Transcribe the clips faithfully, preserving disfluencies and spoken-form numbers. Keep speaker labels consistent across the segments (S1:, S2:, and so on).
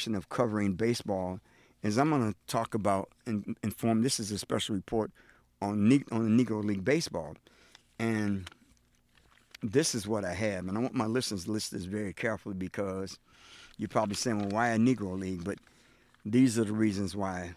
S1: section of covering baseball is I'm going to talk about and inform. This is a special report on ne- on the Negro League baseball, and this is what I have. And I want my listeners to listen to this very carefully because you're probably saying, "Well, why a Negro League?" But these are the reasons why.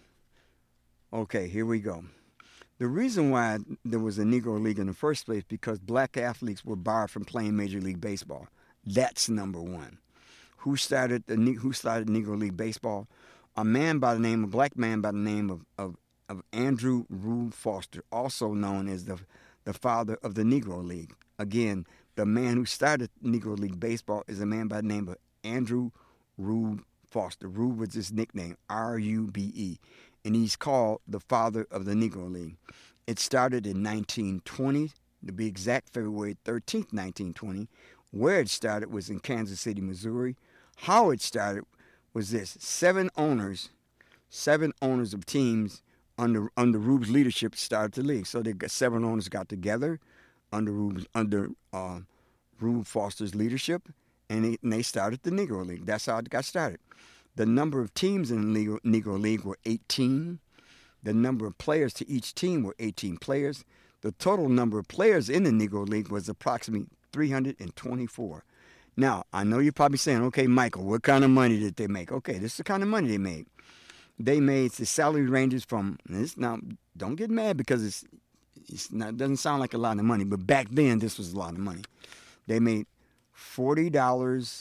S1: Okay, here we go. The reason why there was a Negro League in the first place because black athletes were barred from playing Major League Baseball. That's number one. Who started the Who started Negro League Baseball? A man by the name, a black man by the name of, of, of Andrew Rube Foster, also known as the the father of the Negro League. Again, the man who started Negro League Baseball is a man by the name of Andrew Rube Foster. Rube was his nickname, R U B E, and he's called the father of the Negro League. It started in nineteen twenty, to be exact, February thirteenth, nineteen twenty. Where it started was in Kansas City, Missouri. How it started was this: seven owners, seven owners of teams under under Rube's leadership started the league. So they got seven owners got together under Rube's, under uh, Rube Foster's leadership, and they, and they started the Negro League. That's how it got started. The number of teams in the Negro, Negro League were eighteen. The number of players to each team were eighteen players. The total number of players in the Negro League was approximately three hundred twenty-four. Now, I know you're probably saying, okay, Michael, what kind of money did they make? Okay, this is the kind of money they made. They made the salary ranges from, this, now, don't get mad because it's, it's not, it doesn't sound like a lot of money, but back then this was a lot of money. They made forty dollars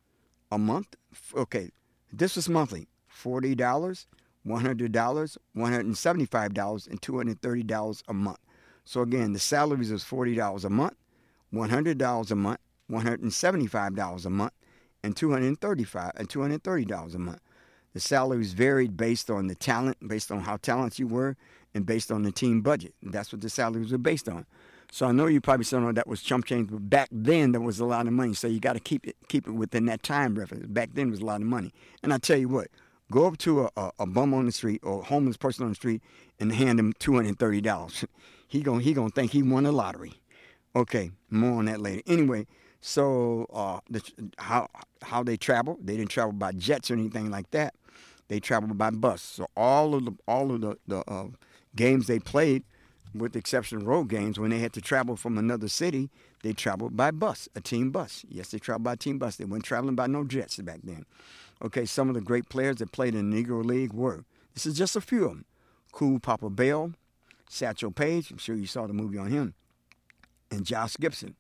S1: a month. Okay, this was monthly. forty dollars, one hundred dollars, one hundred seventy-five dollars, and two hundred thirty dollars a month. So again, the salaries was forty dollars a month, one hundred dollars a month, one hundred seventy-five dollars a month, and two hundred thirty-five dollars and two hundred thirty dollars a month. The salaries varied based on the talent, based on how talented you were, and based on the team budget. That's what the salaries were based on. So I know you probably said, "Oh, that was chump change," but back then there was a lot of money. So you got to keep it keep it within that time reference. Back then was a lot of money. And I tell you what, go up to a, a, a bum on the street or a homeless person on the street and hand him two hundred thirty dollars. he gon' he gonna think he won the lottery. Okay, more on that later. Anyway. So uh, the, how how they travel? They didn't travel by jets or anything like that. They traveled by bus. So all of the all of the, the uh, games they played, with the exception of road games, when they had to travel from another city, they traveled by bus, a team bus. Yes, they traveled by team bus. They weren't traveling by no jets back then. Okay, some of the great players that played in the Negro League were, this is just a few of them: Cool Papa Bell, Satchel Paige. I'm sure you saw the movie on him, and Josh Gibson.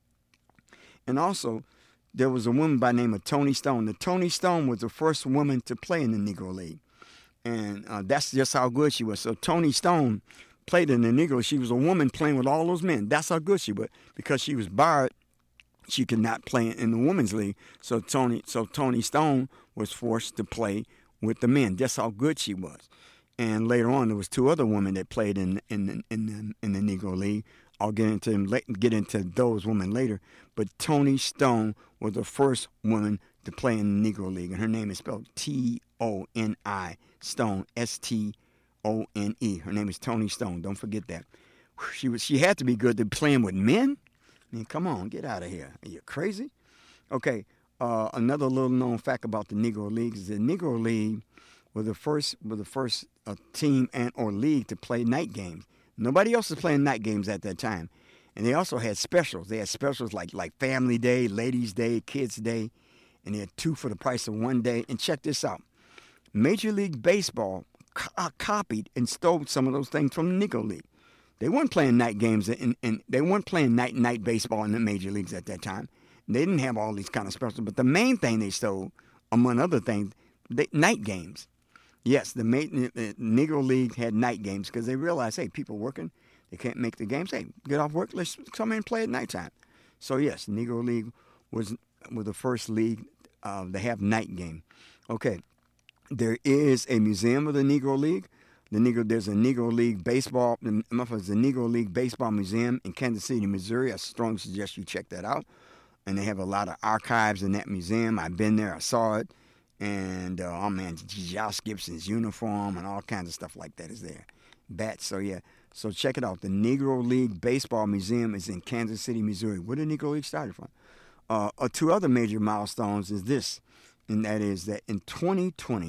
S1: And also, there was a woman by the name of Toni Stone. The Toni Stone was the first woman to play in the Negro League. And uh, that's just how good she was. So Toni Stone played in the Negro. She was a woman playing with all those men. That's how good she was. Because she was barred, she could not play in the women's league. So Toni, so Toni Stone was forced to play with the men. That's how good she was. And later on, there was two other women that played in in in the, in the Negro League. I'll get into them, get into those women later. But Toni Stone was the first woman to play in the Negro League, and her name is spelled T O N I, Stone, S T O N E. Her name is Toni Stone. Don't forget that. She was. She had to be good to playing with men. I mean, come on, get out of here. Are you crazy? Okay. Uh, another little known fact about the Negro League is the Negro League was the first was the first uh, team and or league to play night games. Nobody else was playing night games at that time. And they also had specials. They had specials like like Family Day, Ladies' Day, Kids' Day, and they had two for the price of one day. And check this out. Major League Baseball co- copied and stole some of those things from the Negro League. They weren't playing night games, and, and they weren't playing night-night baseball in the major leagues at that time. They didn't have all these kind of specials. But the main thing they stole, among other things, they, night games. Yes, the, the Negro League had night games because they realized, hey, people working, they can't make the games. Hey, get off work, let's come in and play at nighttime. So, yes, Negro League was was the first league uh, to have night game. Okay, there is a museum of the Negro League. The Negro, there's a Negro League baseball, there's a Negro League baseball museum in Kansas City, Missouri. I strongly suggest you check that out. And they have a lot of archives in that museum. I've been there, I saw it. And, uh, oh, man, Josh Gibson's uniform and all kinds of stuff like that is there. Bats, so, yeah. So check it out. The Negro League Baseball Museum is in Kansas City, Missouri. Where the Negro League started from. Uh, uh, two other major milestones is this, and that is that in twenty twenty,